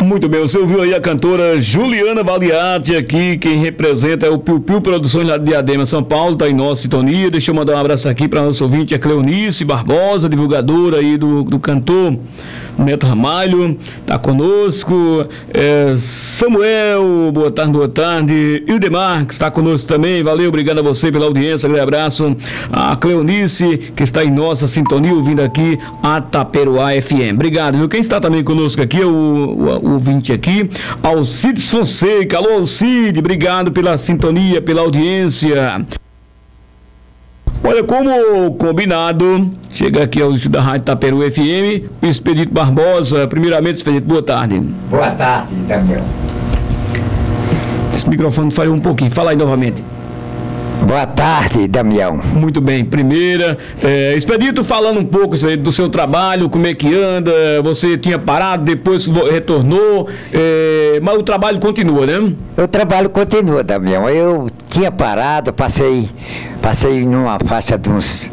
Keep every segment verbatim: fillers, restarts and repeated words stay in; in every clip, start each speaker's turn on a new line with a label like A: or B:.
A: Muito bem, você ouviu aí a cantora Juliana Valiati aqui, quem representa é o Piu Piu Produções lá de Diadema, São Paulo, tá em nossa sintonia. Deixa eu mandar um abraço aqui para nosso ouvinte, a Cleonice Barbosa, divulgadora aí do, do cantor Neto Ramalho, tá conosco. É, Samuel, boa tarde, boa tarde. Ildemar, que está conosco também, valeu, obrigado a você pela audiência, grande abraço. A Cleonice, que está em nossa sintonia, ouvindo aqui a Taperoá F M. Obrigado, viu? Quem está também conosco aqui é o, o, o ouvinte aqui, Alcides Fonseca. Alô, Alcide, obrigado pela sintonia, pela audiência. Olha, como combinado, chega aqui ao estúdio da Rádio Taperoá F M, o Expedito Barbosa. Primeiramente, Expedito, boa tarde.
B: Boa tarde, Daniel.
A: Esse microfone falhou um pouquinho, fala aí novamente.
B: Boa tarde, Damião.
A: Muito bem, primeira, é, Expedito, falando um pouco Expedito, do seu trabalho, como é que anda, você tinha parado, depois retornou, é, mas o trabalho continua, né?
B: O trabalho continua, Damião. Eu tinha parado, passei, passei numa faixa de uns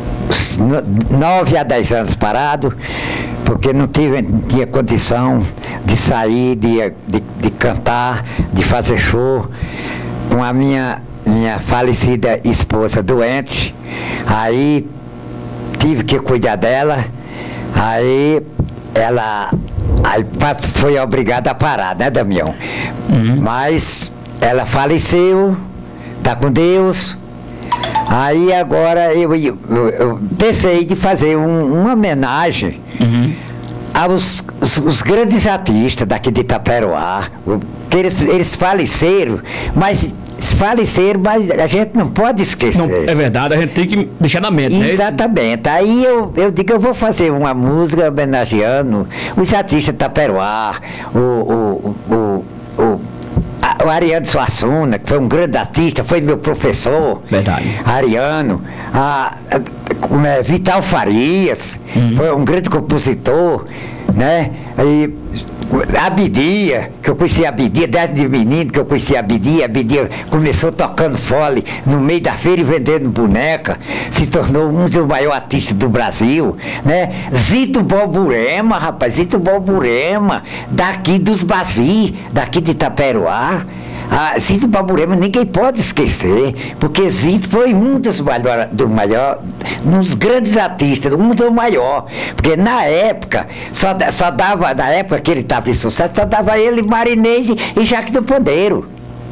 B: nove a dez anos parado, porque não tive, não tinha condição de sair, de, de, de cantar, de fazer show com a minha... minha falecida esposa doente. Aí tive que cuidar dela, aí ela aí foi obrigada a parar, né, Damião? Uhum. Mas ela faleceu, tá com Deus. Aí agora eu, eu, eu pensei de fazer um, uma homenagem uhum. aos os, os grandes artistas daqui de Taperoá, que eles, eles faleceram, mas faleceram, mas a gente não pode esquecer. Não,
A: é verdade, a gente tem que deixar na mente, né?
B: Exatamente. Aí eu, eu digo, eu vou fazer uma música homenageando os artistas de Taperoá, o, o, o, o, a, o Ariano Suassuna, que foi um grande artista, foi meu professor.
A: Verdade.
B: Ariano, a, a, a Vital Farias, uhum. foi um grande compositor, né? Aí, a Abidia, que eu conheci a Abidia, desde menino que eu conheci a Abidia, a Abidia começou tocando fole no meio da feira e vendendo boneca, se tornou um dos maiores artistas do Brasil, né? Zito Balburema, rapaz, Zito Balburema, daqui dos Bazi, daqui de Taperoá. Ah, Zito Balburema ninguém pode esquecer, porque Zito foi um dos maiores, do maior, um dos grandes artistas, um dos maior, porque na época, só, só dava, na época que ele estava em sucesso, só dava ele, Marinês e Jaque do Podeiro.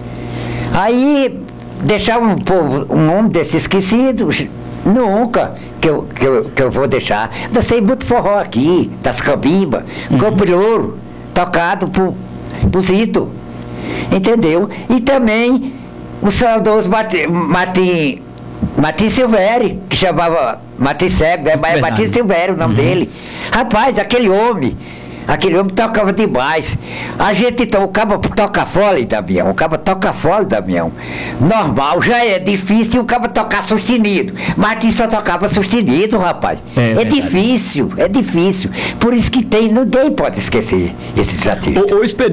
B: Aí, deixar um povo, um homem desse esquecido, nunca que eu, que eu, que eu vou deixar. Dancei muito forró aqui, das Cambimba, uhum. Campo de Ouro, tocado por, por Zito. Entendeu? E também o saudoso Martim Martim Silvério, que chamava Martim Cego, né? Mas é Martim Silvério o nome uhum. dele. Rapaz, aquele homem, aquele homem tocava demais. A gente então, o cabo toca fole, Damião, o cabo toca fole, Damião. Normal, já é difícil o cabo tocar sustenido. Martim só tocava sustenido, rapaz. É, é difícil, é difícil. Por isso que tem, ninguém pode esquecer esses artistas.
A: O, o